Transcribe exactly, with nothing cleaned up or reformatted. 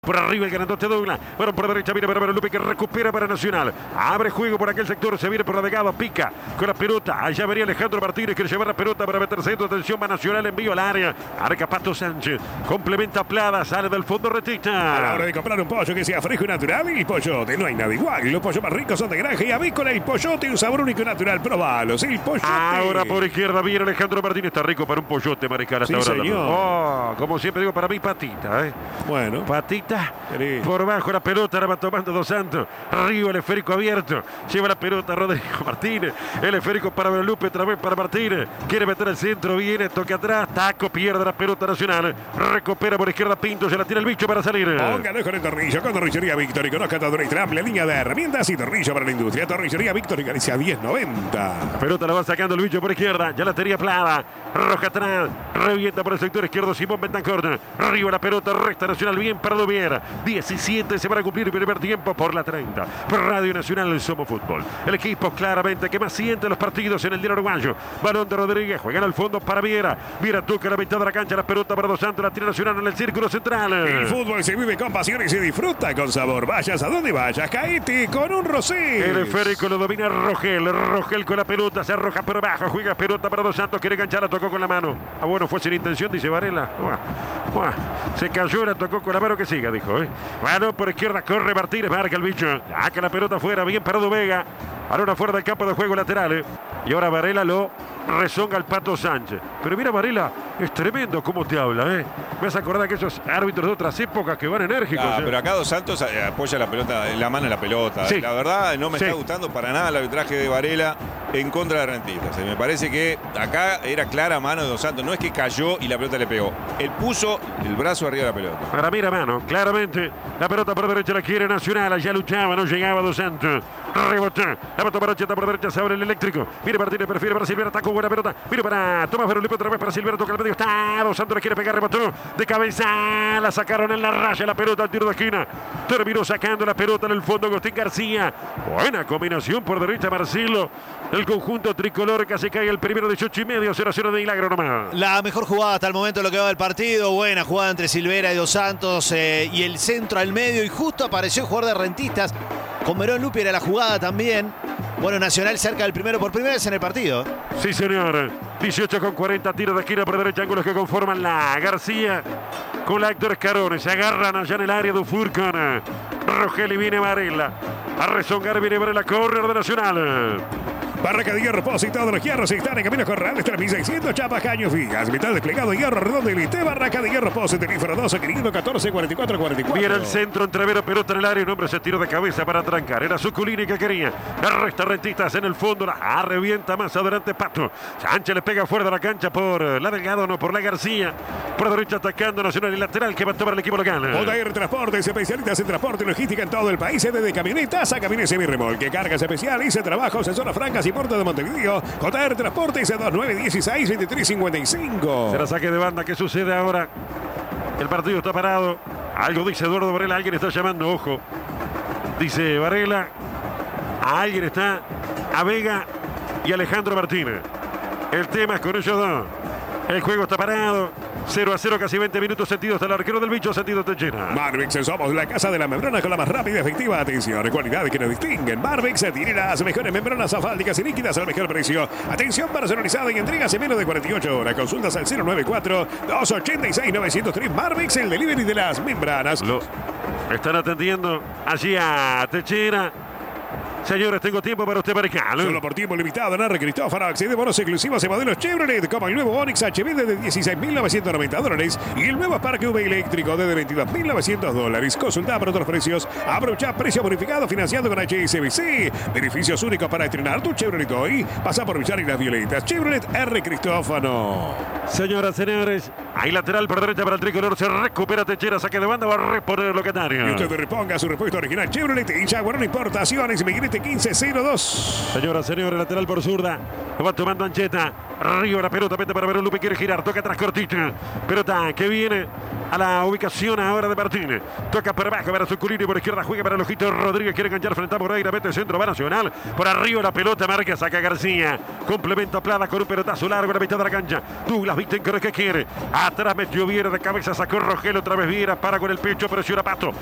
Por arriba el grandote Douglas. Bueno, por derecha viene para Lupe que recupera para Nacional. Abre juego por aquel sector. Se viene por la Delgado. Pica con la pelota. Allá venía Alejandro Martínez. Quiere llevar la pelota para meter centro. Atención, va Nacional. Envío al área. Arca Pato Sánchez. Complementa Plada. Sale del fondo Retita. A la hora de comprar un pollo que sea fresco y natural. Y pollote. No hay nada igual. Los pollos más ricos son de granja y avícola. El pollote. Un sabor único y natural. Probalos. El pollote. Ahora por izquierda viene Alejandro Martínez. Está rico para un pollote, Mariscal. Hasta Sí, ahora. señor. Oh, como siempre digo, para mí patita. ¿eh? Bueno. Patita. Querido. Por bajo la pelota, ahora va tomando Dos Santos. Arriba el esférico abierto. Lleva la pelota Rodrigo Martínez. El esférico para Lupe, otra vez para Martínez. Quiere meter el centro, viene, toque atrás. Taco, pierde la pelota Nacional. Recupera por izquierda Pinto, se la tira el bicho para salir. Póngalo con el tornillo, con Tornillería Víctor y conozca todo nuestra amplia línea de herramientas y tornillo para la industria. Tornillería Víctor y Galicia diez noventa. Pelota la va sacando el bicho por izquierda. Ya la tenía Plada. Roja atrás. Revienta por el sector izquierdo Simón Bentancor. Arriba la pelota, recta Nacional. Bien para Dubiera. diecisiete se van a cumplir el primer tiempo por la treinta. Por Radio Nacional Somos Fútbol. El equipo claramente que más siente los partidos en el día uruguayo. Balón de Rodríguez. Juegan al fondo para Viera. Viera toca la mitad de la cancha. La pelota para Dos Santos. La tira Nacional en el círculo central. El fútbol se vive con pasión y se disfruta con sabor. Vayas a donde vayas. Caete con un Rosés. El esférico lo domina Rogel. Rogel con la pelota. Se arroja por abajo. Juega pelota para Dos Santos. Quiere enganchar. La tocó con la mano. Ah, bueno, fue sin intención, dice Varela. Uah, uah. Se cayó. La tocó con la mano. Que siga, dijo. ¿eh? Bueno, por izquierda corre Martínez. Marca el bicho. Saca la pelota afuera. Bien parado Vega. Ahora fuera del campo de juego lateral. ¿eh? Y ahora Varela lo rezonga al Pato Sánchez. Pero mira, Varela, es tremendo cómo te habla, ¿eh? Me has acordado que esos árbitros de otras épocas que van enérgicos. Ah, ¿eh? pero acá Dos Santos eh, apoya la pelota, la mano en la pelota. Sí. La verdad, no me Sí. está gustando para nada el arbitraje de Varela en contra de Rentistas. Me parece que acá era clara mano de Dos Santos. No es que cayó y la pelota le pegó. Él puso el brazo arriba de la pelota. Para mí la mano, claramente. La pelota por derecha la quiere Nacional. Allá luchaba, no llegaba Dos Santos. Rebotó. La pelota por derecha, por derecha se abre el eléctrico. Mire Martínez, prefiere para Silvera. Atacó buena pelota. Mire para Tomás Verolipe otra vez para Silvera. Toca el medio. Está Dos Santos, le quiere pegar. Rebotó de cabeza. La sacaron en la raya. La pelota al tiro de esquina. Terminó sacando la pelota en el fondo Agustín García. Buena combinación por derecha Marcelo. El conjunto tricolor casi cae el primero de ocho y medio. cero a cero de milagro nomás. La mejor jugada hasta el momento de lo que va del partido. Buena jugada entre Silvera y Dos Santos eh, y el centro al medio. Y justo apareció el jugador de Rentistas. Con Verón Lupi era la jugada también. Bueno, Nacional cerca del primero por primera vez en el partido. Sí, señor. dieciocho con cuarenta, tiros de esquina por derecha, ángulos que conforman la García con la Héctor Escarone. Se agarran allá en el área de Furcon. Rogel y viene Varela. A rezongar viene Varela, corner de Nacional. Barraca de hierro, pozo y todos los hierros están en Camino Corrales, tres mil seiscientos, chapas, caños, vigas, metal desplegado, hierro redondo y liste. Barraca de hierro, pozo, teléfono doce, quinientos catorce, cuarenta y cuatro, cuarenta y cuatro. Viene el centro, entrevero, pelota en el área. Un hombre se tiró de cabeza para trancar. Era Zuculini que quería. Resta Rentistas en el fondo. La revienta más adelante Pato. Sánchez le pega fuera de la cancha por la Delgado, no por la García. Por derecha atacando Nacional y lateral que va a tomar el equipo local. J R Transportes, especialistas en transporte y logística en todo el país, desde camionetas a camiones semirremolque, cargas especiales, trabajos en zonas francas y puerto de Montevideo. J R Transportes, dos nueve dieciséis veintitrés cincuenta y cinco. Será saque de banda. ¿Qué sucede ahora? El partido está parado. Algo dice Eduardo Varela. Alguien está llamando. Ojo. Dice Varela. A alguien está. A Vega y Alejandro Martínez. El tema es con ellos dos. El juego está parado. cero a cero, casi veinte minutos. Sentido hasta el arquero del bicho. Sentido Techera. Marvix, somos la casa de la membrana con la más rápida y efectiva atención. Cualidades que nos distinguen. Marvix tiene las mejores membranas asfálticas y líquidas al mejor precio. Atención personalizada y entregas en menos de cuarenta y ocho horas. Consultas al cero nueve cuatro, dos ochenta y seis, novecientos tres. Marvix, el delivery de las membranas. Lo están atendiendo allí a Techera. Señores, tengo tiempo para usted, Mariscal. Solo por tiempo limitado, Narre Cristófaro. Accede a bonos exclusivos en modelos Chevrolet, como el nuevo Onix H V de dieciséis mil novecientos noventa dólares y el nuevo Spark V eléctrico de veintidós mil novecientos dólares. Consulta por otros precios. Aprovecha precio bonificado financiado con H S B C. Beneficios únicos para estrenar tu Chevrolet hoy. Pasa por Villar y las Violetas. Chevrolet R. Cristófano. Señoras, señores, hay lateral por derecha para el tricolor. Se recupera Techera, saque de banda, va a reponer el locatario. Y usted reponga su repuesto original Chevrolet y Jaguar Importaciones. Migrete quince cero dos. Señoras, señores, lateral por zurda. Va tomando Ancheta. Arriba la pelota, mete para Verón Lupi, quiere girar, toca atrás cortita. Pelota que viene a la ubicación ahora de Martínez. Toca por abajo para Zuculini, por izquierda juega para el Ojito Rodríguez, quiere enganchar frente a Moreira, mete el centro, va Nacional. Por arriba la pelota, marca, saca García. Complementa a Plada con un pelotazo largo en la mitad de la cancha. Douglas Bittencourt que quiere. Atrás metió Viera de cabeza, sacó Rogel, otra vez Viera, para con el pecho, presiona Pato.